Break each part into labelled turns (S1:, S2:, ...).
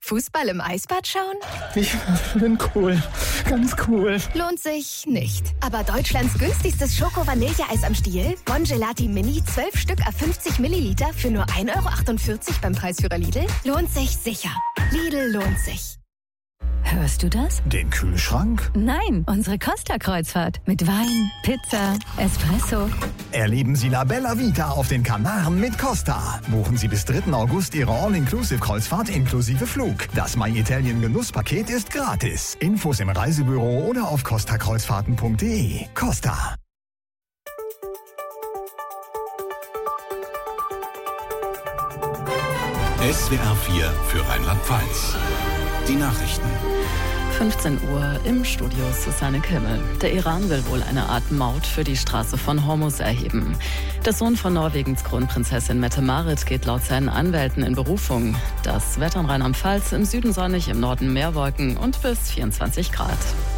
S1: Fußball im Eisbad schauen?
S2: Ich bin cool. Ganz cool.
S1: Lohnt sich nicht. Aber Deutschlands günstigstes Schoko-Vanilleeis am Stiel? Bongelati Mini, 12 Stück auf 50 Milliliter für nur 1,48 € beim Preisführer Lidl? Lohnt sich sicher. Lidl lohnt sich.
S3: Hörst du das?
S2: Den Kühlschrank?
S3: Nein, unsere Costa-Kreuzfahrt. Mit Wein, Pizza, Espresso.
S2: Erleben Sie La Bella Vita auf den Kanaren mit Costa. Buchen Sie bis 3. August Ihre All-Inclusive-Kreuzfahrt inklusive Flug. Das My Italien Genusspaket ist gratis. Infos im Reisebüro oder auf costakreuzfahrten.de. Costa.
S4: SWR 4 für Rheinland-Pfalz. Die Nachrichten.
S5: 15 Uhr im Studio Susanne Kimmel. Der Iran will wohl eine Art Maut für die Straße von Hormuz erheben. Der Sohn von Norwegens Kronprinzessin Mette-Marit geht laut seinen Anwälten in Berufung. Das Wetter in Rheinland-Pfalz: im Süden sonnig, im Norden mehr Wolken und bis 24 Grad.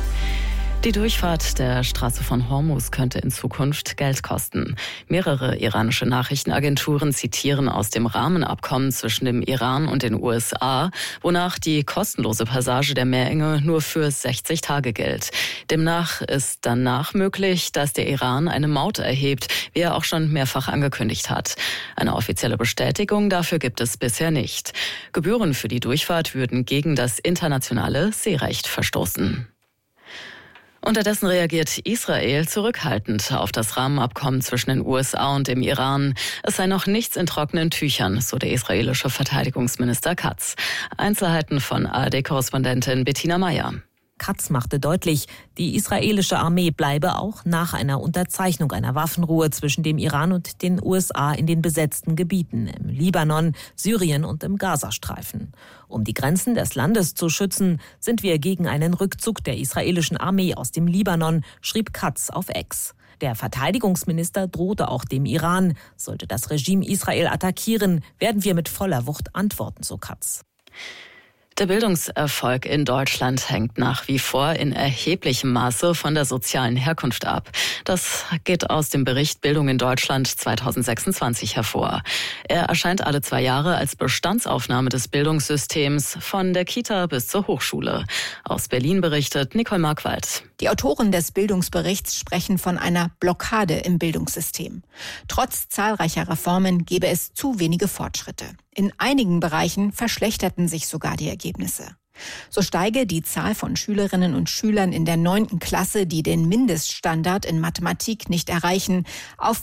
S5: Die Durchfahrt der Straße von Hormuz könnte in Zukunft Geld kosten. Mehrere iranische Nachrichtenagenturen zitieren aus dem Rahmenabkommen zwischen dem Iran und den USA, wonach die kostenlose Passage der Meerenge nur für 60 Tage gilt. Demnach ist danach möglich, dass der Iran eine Maut erhebt, wie er auch schon mehrfach angekündigt hat. Eine offizielle Bestätigung dafür gibt es bisher nicht. Gebühren für die Durchfahrt würden gegen das internationale Seerecht verstoßen. Unterdessen reagiert Israel zurückhaltend auf das Rahmenabkommen zwischen den USA und dem Iran. Es sei noch nichts in trockenen Tüchern, so der israelische Verteidigungsminister Katz. Einzelheiten von ARD-Korrespondentin Bettina Meyer.
S6: Katz machte deutlich, die israelische Armee bleibe auch nach einer Unterzeichnung einer Waffenruhe zwischen dem Iran und den USA in den besetzten Gebieten im Libanon, Syrien und im Gazastreifen. Um die Grenzen des Landes zu schützen, sind wir gegen einen Rückzug der israelischen Armee aus dem Libanon, schrieb Katz auf X. Der Verteidigungsminister drohte auch dem Iran. Sollte das Regime Israel attackieren, werden wir mit voller Wucht antworten, so Katz.
S5: Der Bildungserfolg in Deutschland hängt nach wie vor in erheblichem Maße von der sozialen Herkunft ab. Das geht aus dem Bericht Bildung in Deutschland 2026 hervor. Er erscheint alle 2 Jahre als Bestandsaufnahme des Bildungssystems von der Kita bis zur Hochschule. Aus Berlin berichtet Nicole Markwald.
S7: Die Autoren des Bildungsberichts sprechen von einer Blockade im Bildungssystem. Trotz zahlreicher Reformen gebe es zu wenige Fortschritte. In einigen Bereichen verschlechterten sich sogar die Ergebnisse. So steige die Zahl von Schülerinnen und Schülern in der 9. Klasse, die den Mindeststandard in Mathematik nicht erreichen, auf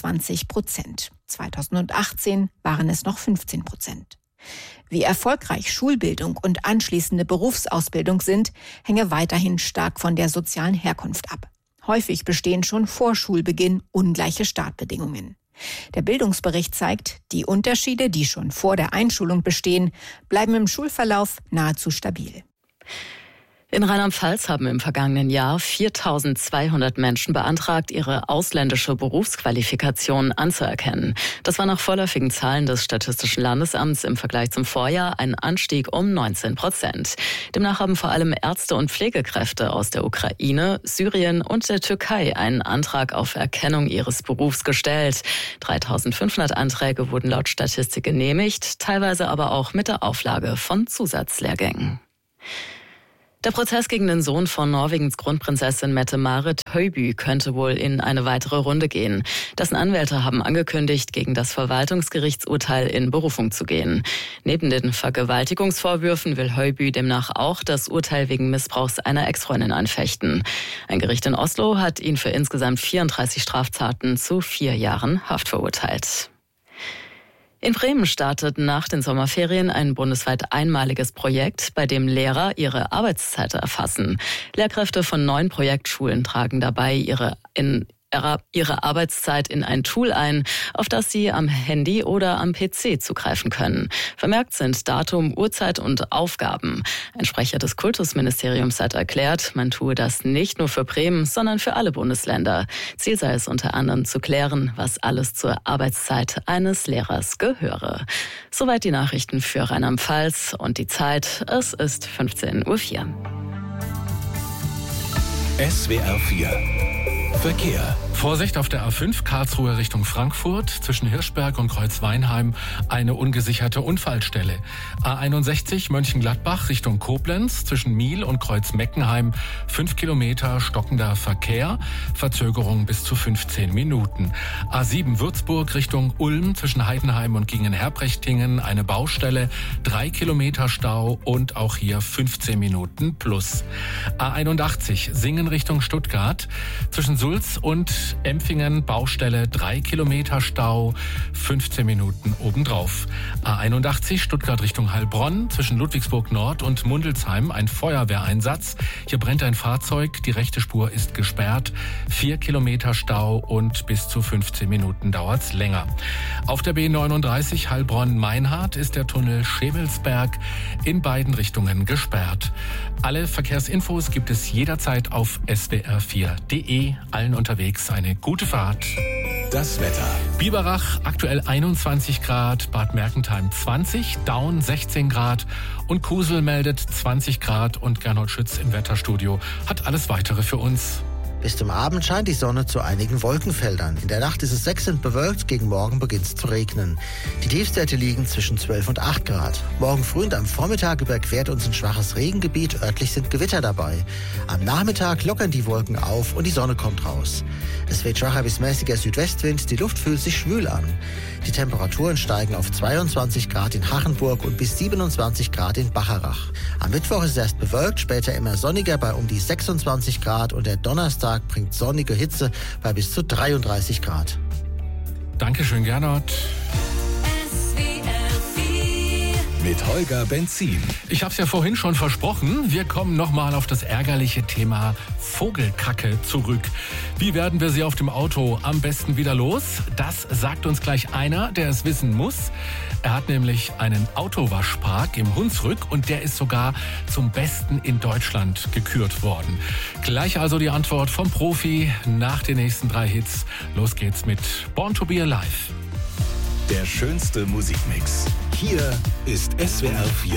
S7: 24%. 2018 waren es noch 15%. Wie erfolgreich Schulbildung und anschließende Berufsausbildung sind, hänge weiterhin stark von der sozialen Herkunft ab. Häufig bestehen schon vor Schulbeginn ungleiche Startbedingungen. Der Bildungsbericht zeigt, die Unterschiede, die schon vor der Einschulung bestehen, bleiben im Schulverlauf nahezu stabil.
S5: In Rheinland-Pfalz haben im vergangenen Jahr 4.200 Menschen beantragt, ihre ausländische Berufsqualifikation anzuerkennen. Das war nach vorläufigen Zahlen des Statistischen Landesamts im Vergleich zum Vorjahr ein Anstieg um 19%. Demnach haben vor allem Ärzte und Pflegekräfte aus der Ukraine, Syrien und der Türkei einen Antrag auf Erkennung ihres Berufs gestellt. 3.500 Anträge wurden laut Statistik genehmigt, teilweise aber auch mit der Auflage von Zusatzlehrgängen. Der Prozess gegen den Sohn von Norwegens Kronprinzessin Mette-Marit Høiby könnte wohl in eine weitere Runde gehen. Dessen Anwälte haben angekündigt, gegen das Verwaltungsgerichtsurteil in Berufung zu gehen. Neben den Vergewaltigungsvorwürfen will Høiby demnach auch das Urteil wegen Missbrauchs einer Ex-Freundin anfechten. Ein Gericht in Oslo hat ihn für insgesamt 34 Straftaten zu 4 Jahren Haft verurteilt. In Bremen startet nach den Sommerferien ein bundesweit einmaliges Projekt, bei dem Lehrer ihre Arbeitszeit erfassen. Lehrkräfte von 9 Projektschulen tragen dabei ihre Arbeitszeit in ein Tool ein, auf das sie am Handy oder am PC zugreifen können. Vermerkt sind Datum, Uhrzeit und Aufgaben. Ein Sprecher des Kultusministeriums hat erklärt, man tue das nicht nur für Bremen, sondern für alle Bundesländer. Ziel sei es unter anderem zu klären, was alles zur Arbeitszeit eines Lehrers gehöre. Soweit die Nachrichten für Rheinland-Pfalz und die Zeit. Es ist 15:04 Uhr.
S4: SWR 4 Verkehr. Vorsicht auf der A5 Karlsruhe Richtung Frankfurt. Zwischen Hirschberg und Kreuzweinheim eine ungesicherte Unfallstelle. A61 Mönchengladbach Richtung Koblenz. Zwischen Miel und Kreuzmeckenheim 5 Kilometer stockender Verkehr. Verzögerung bis zu 15 Minuten. A7 Würzburg Richtung Ulm. Zwischen Heidenheim und Gingen-Herbrechtingen eine Baustelle. 3 Kilometer Stau und auch hier 15 Minuten plus. A81 Singen Richtung Stuttgart. Zwischen Sulz und Empfingen Baustelle, 3 Kilometer Stau, 15 Minuten obendrauf. A81 Stuttgart Richtung Heilbronn, zwischen Ludwigsburg Nord und Mundelsheim ein Feuerwehreinsatz. Hier brennt ein Fahrzeug, die rechte Spur ist gesperrt, 4 Kilometer Stau und bis zu 15 Minuten dauert's länger. Auf der B39 Heilbronn-Meinhardt ist der Tunnel Schewelsberg in beiden Richtungen gesperrt. Alle Verkehrsinfos gibt es jederzeit auf swr4.de. Allen unterwegs eine gute Fahrt.
S2: Das Wetter.
S4: Biberach aktuell 21 Grad, Bad Mergentheim 20, Daun 16 Grad und Kusel meldet 20 Grad und Gernot Schütz im Wetterstudio hat alles Weitere für uns.
S8: Bis zum Abend scheint die Sonne zu einigen Wolkenfeldern. In der Nacht ist es wechselnd bewölkt, gegen Morgen beginnt es zu regnen. Die Tiefstwerte liegen zwischen 12 und 8 Grad. Morgen früh und am Vormittag überquert uns ein schwaches Regengebiet, örtlich sind Gewitter dabei. Am Nachmittag lockern die Wolken auf und die Sonne kommt raus. Es weht schwacher bis mäßiger Südwestwind, die Luft fühlt sich schwül an. Die Temperaturen steigen auf 22 Grad in Hachenburg und bis 27 Grad in Bacharach. Am Mittwoch ist es erst bewölkt, später immer sonniger bei um die 26 Grad und der Donnerstag bringt sonnige Hitze bei bis zu 33 Grad.
S4: Dankeschön, Gernot.
S2: Mit Holger Benzin.
S4: Ich habe es ja vorhin schon versprochen, wir kommen nochmal auf das ärgerliche Thema Vogelkacke zurück. Wie werden wir sie auf dem Auto am besten wieder los? Das sagt uns gleich einer, der es wissen muss. Er hat nämlich einen Autowaschpark im Hunsrück und der ist sogar zum besten in Deutschland gekürt worden. Gleich also die Antwort vom Profi nach den nächsten 3 Hits. Los geht's mit Born to be Alive.
S2: Der schönste Musikmix. Hier ist SWR4